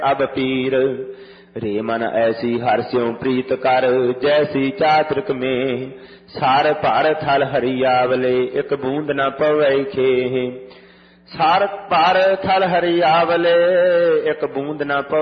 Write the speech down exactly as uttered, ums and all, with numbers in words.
ਅਬ ਪੀਰ ਰੇ ਮਨ ਐਸੀ ਹਰਿ ਸਿਉ ਪ੍ਰੀਤ ਕਰ, ਜੈਸੀ ਚਾਤ੍ਰਿਕ ਮੇਂ ਸਾਰ ਭਰ ਥਲ ਹਰਿਆਵਲੇ, ਇੱਕ ਬੂੰਦ ਨ ਪਵੈ ਖੇਹ। ਸਾਰ ਭਰ ਥਲ ਹਰਿਆਵਲੇ, ਇੱਕ ਬੂੰਦ ਨ ਪਵੈ